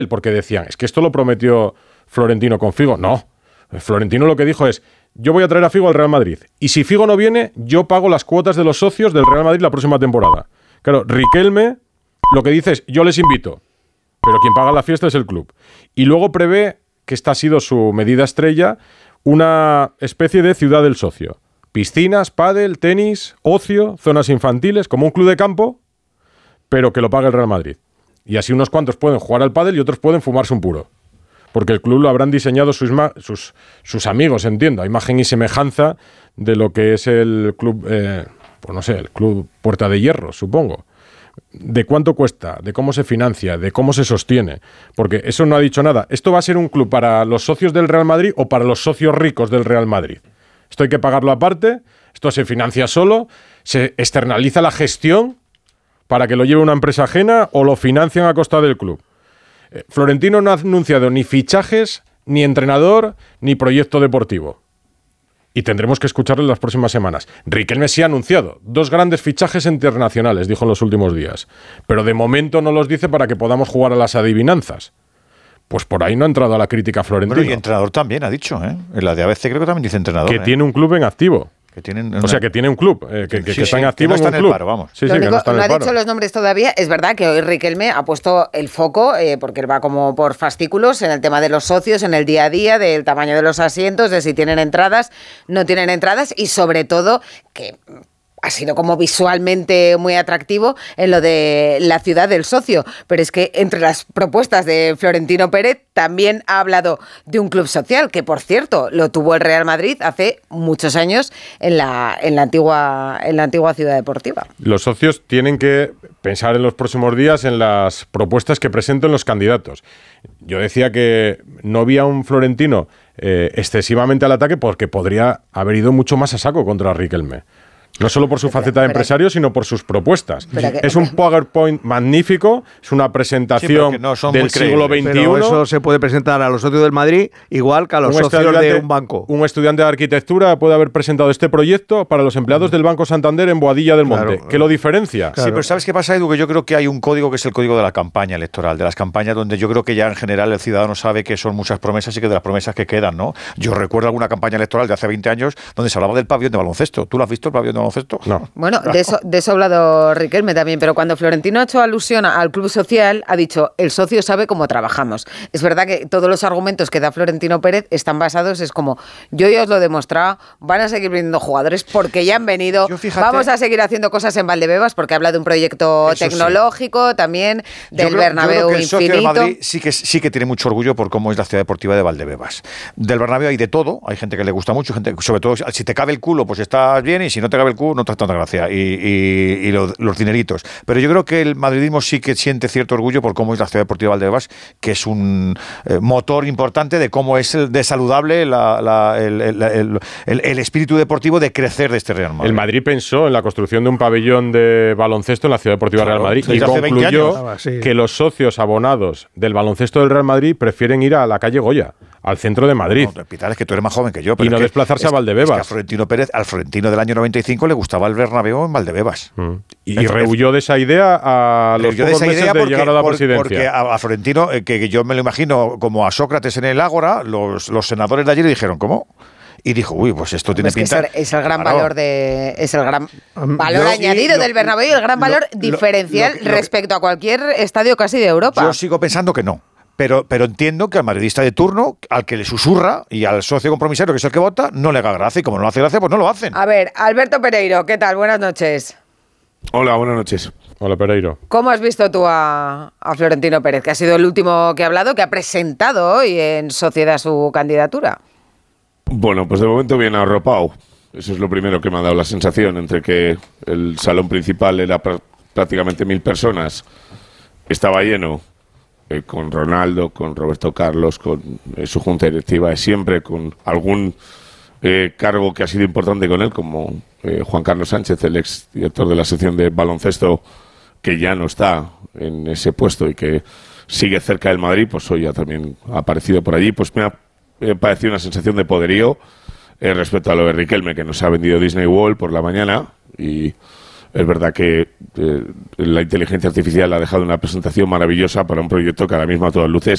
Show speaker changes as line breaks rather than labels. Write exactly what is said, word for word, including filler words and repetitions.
porque decían, es que esto lo prometió Florentino con Figo. No, Florentino lo que dijo es, yo voy a traer a Figo al Real Madrid, y si Figo no viene, yo pago las cuotas de los socios del Real Madrid la próxima temporada. Claro, Riquelme lo que dice es, yo les invito, pero quien paga la fiesta es el club. Y luego prevé, que esta ha sido su medida estrella, una especie de ciudad del socio. Piscinas, pádel, tenis, ocio, zonas infantiles, como un club de campo, pero que lo pague el Real Madrid. Y así unos cuantos pueden jugar al pádel y otros pueden fumarse un puro. Porque el club lo habrán diseñado sus, sus, sus amigos, entiendo, a imagen y semejanza de lo que es el club, eh, pues no sé, el club Puerta de Hierro, supongo. De cuánto cuesta, de cómo se financia, de cómo se sostiene. Porque eso no ha dicho nada. ¿Esto va a ser un club para los socios del Real Madrid o para los socios ricos del Real Madrid? Esto hay que pagarlo aparte, esto se financia solo, se externaliza la gestión para que lo lleve una empresa ajena o lo financian a costa del club. Eh, Florentino no ha anunciado ni fichajes, ni entrenador, ni proyecto deportivo. Y tendremos que escucharlo en las próximas semanas. Riquelme sí ha anunciado dos grandes fichajes internacionales, dijo en los últimos días. Pero de momento no los dice para que podamos jugar a las adivinanzas. Pues por ahí no ha entrado a la crítica Florentino.
Bueno, y entrenador también ha dicho, ¿eh? En la de A B C creo que también dice entrenador.
Que
¿eh?
tiene un club en activo.
Que tienen
o sea, que tiene un club, eh, que, que,
sí,
que está
sí,
en activo
que no está
en un
en
club.
El paro, vamos.
Sí, sí,
lo único,
que no, está en
no
el
ha
paro.
dicho los nombres todavía. Es verdad que hoy Riquelme ha puesto el foco, eh, porque él va como por fascículos, en el tema de los socios, en el día a día, del tamaño de los asientos, de si tienen entradas, no tienen entradas, y sobre todo que ha sido como visualmente muy atractivo en lo de la ciudad del socio. Pero es que entre las propuestas de Florentino Pérez también ha hablado de un club social, que por cierto lo tuvo el Real Madrid hace muchos años en la, en la, antigua, en la antigua ciudad deportiva.
Los socios tienen que pensar en los próximos días en las propuestas que presenten los candidatos. Yo decía que no había un Florentino eh, excesivamente al ataque porque podría haber ido mucho más a saco contra Riquelme. No solo por su
pero,
faceta de
pero,
empresario, sino por sus propuestas.
Que,
es un PowerPoint magnífico, es una presentación sí, no del siglo veintiuno.
Pero eso se puede presentar a los socios del Madrid igual que a los un socios de un banco.
Un estudiante de arquitectura puede haber presentado este proyecto para los empleados del Banco Santander en Boadilla del Monte. Claro. ¿Qué lo diferencia?
Claro. Sí, pero ¿sabes qué pasa, Edu? Que yo creo que hay un código que es el código de la campaña electoral, de las campañas donde yo creo que ya en general el ciudadano sabe que son muchas promesas y que de las promesas que quedan, ¿no? Yo recuerdo alguna campaña electoral de hace veinte años donde se hablaba del pabellón de baloncesto. ¿Tú lo has visto, el pabellón de baloncesto?
No.
Bueno, de eso, de eso ha hablado Riquelme también, pero cuando Florentino ha hecho alusión al club social, ha dicho, el socio sabe cómo trabajamos. Es verdad que todos los argumentos que da Florentino Pérez están basados, es como, yo ya os lo he demostrado, van a seguir viniendo jugadores porque ya han venido, yo, fíjate, vamos a seguir haciendo cosas en Valdebebas, porque habla de un proyecto tecnológico, sí, también del creo, Bernabéu
yo creo que el
infinito.
Socio de Madrid sí que, sí que tiene mucho orgullo por cómo es la ciudad deportiva de Valdebebas. Del Bernabéu hay de todo, hay gente que le gusta mucho, gente, sobre todo si te cabe el culo, pues estás bien, y si no te cabe el culo, no te hace tanta gracia. Y, y Y, y los, los dineritos. Pero yo creo que el madridismo sí que siente cierto orgullo por cómo es la ciudad deportiva de Valdebebas, que es un eh, motor importante de cómo es el, de saludable la, la, el, el, el, el, el espíritu deportivo de crecer de este Real Madrid.
El Madrid pensó en la construcción de un pabellón de baloncesto en la ciudad deportiva claro, Real Madrid y concluyó ah, sí. que los socios abonados del baloncesto del Real Madrid prefieren ir a la calle Goya, al centro de Madrid.
No, Pitar, es que tú eres más joven que yo. Pero
y no
es
desplazarse
es,
a Valdebebas.
Es que a Florentino Pérez, al Florentino del año noventa y cinco le gustaba el Bernabéu en Valdebebas.
Mm. Y, y rehuyó de esa idea a los pocos
de
meses de
porque,
llegar a la
por,
presidencia.
Porque a, a Florentino, eh, que, que yo me lo imagino como a Sócrates en el Ágora, los, los senadores de allí le dijeron, ¿cómo? Y dijo, uy, pues esto tiene
pues
pinta...
Es el, es el gran claro. valor de es el gran valor
yo,
añadido
lo,
del Bernabéu y el gran valor
lo,
diferencial
lo, lo,
respecto a cualquier estadio casi de Europa.
Yo sigo pensando que no. Pero, pero entiendo que al madridista de turno, al que le susurra y al socio compromisario, que es el que vota, no le haga gracia. Y como no le hace gracia, pues no lo hacen.
A ver, Alberto Pereiro, ¿qué tal? Buenas noches.
Hola, buenas noches.
Hola, Pereiro.
¿Cómo has visto tú a, a Florentino Pérez, que ha sido el último que ha hablado, que ha presentado hoy en Sociedad su candidatura?
Bueno, pues de momento bien arropado. Eso es lo primero que me ha dado la sensación, entre que el salón principal era pr- prácticamente mil personas, estaba lleno, eh, con Ronaldo, con Roberto Carlos, con eh, su junta directiva de siempre, con algún eh, cargo que ha sido importante con él, como eh, Juan Carlos Sánchez, el ex director de la sección de baloncesto, que ya no está en ese puesto y que sigue cerca del Madrid, pues hoy ya también ha aparecido por allí. Pues me ha eh, parecido una sensación de poderío eh, respecto a lo de Riquelme, que nos ha vendido Disney World por la mañana, y es verdad que eh, la inteligencia artificial ha dejado una presentación maravillosa para un proyecto que ahora mismo a todas luces